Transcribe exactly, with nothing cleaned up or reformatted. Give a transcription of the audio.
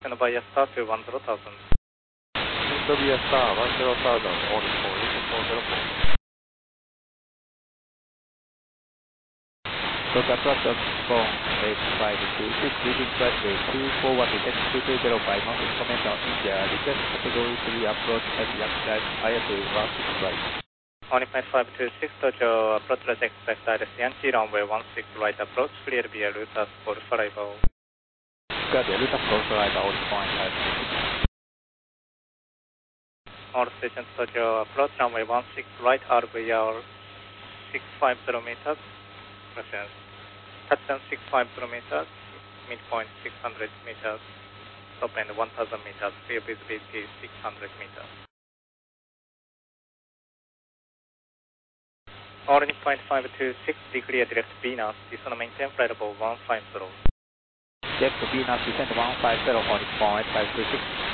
And via star to one zero thousand. Wind via star one zero thousand, on for Listen four zero four. Local Process from eight five two six, leading runway two four one, descent two two zero five, mounting comment on India, request category three approach at Yankee I S A one six right. one five two six, Tokyo approach, let's expect direct Yankee runway one six right approach, clear via Lutas for arrival. Clear via Lutas for arrival, on point at all stations Tokyo approach, runway one six right, R V R six five zero meters, presence. Touchdown six five zero meters, midpoint six hundred meters, top end one thousand meters, clear visibility six hundred meters. Orange point five two six, declare direct Venus, descend maintain flight level one five zero. Direct Venus, descend one five zero, Orange point five two six.